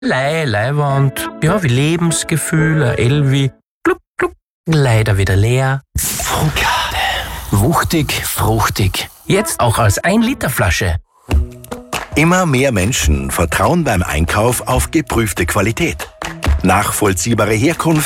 Leihwand, ja, wie Lebensgefühl, ein Elvi, blub, blub, leider wieder leer. Frucade. Wuchtig, fruchtig. Jetzt auch als 1-Liter-Flasche. Immer mehr Menschen vertrauen beim Einkauf auf geprüfte Qualität. Nachvollziehbare Herkunft